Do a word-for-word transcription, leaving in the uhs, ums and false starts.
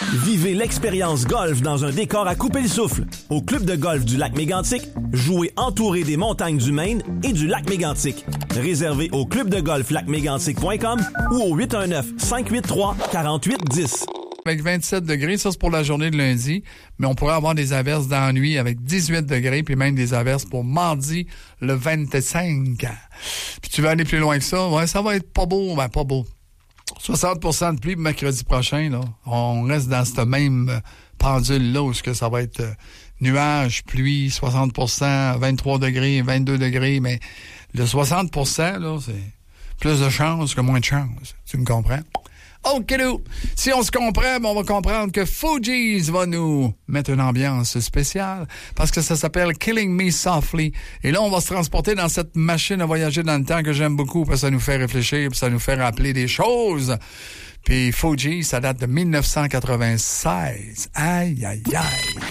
Vivez l'expérience golf dans un décor à couper le souffle. Au club de golf du lac Mégantic, jouez entouré des montagnes du Maine et du lac Mégantic. Réservé au club de golf lac mégantic point com ou au huit un neuf, cinq huit trois, quatre huit un zéro. Avec vingt-sept degrés, ça c'est pour la journée de lundi, mais on pourrait avoir des averses dans la nuit avec dix-huit degrés, puis même des averses pour mardi le vingt-cinq. Puis tu veux aller plus loin que ça, ouais, ça va être pas beau, ben pas beau. soixante pour cent de pluie mercredi prochain, là. On reste dans cette même pendule-là où que ça va être euh, nuages, pluie, soixante pour cent, vingt-trois degrés, vingt-deux degrés, mais le soixante pour cent, là, c'est plus de chance que moins de chance. Tu me comprends? OK, nous. Si on se comprend, on va comprendre que Fugees va nous mettre une ambiance spéciale parce que ça s'appelle Killing Me Softly. Et là, on va se transporter dans cette machine à voyager dans le temps que j'aime beaucoup parce que ça nous fait réfléchir puis ça nous fait rappeler des choses. Puis Fugees, ça date de dix-neuf cent quatre-vingt-seize. Aïe, aïe, aïe.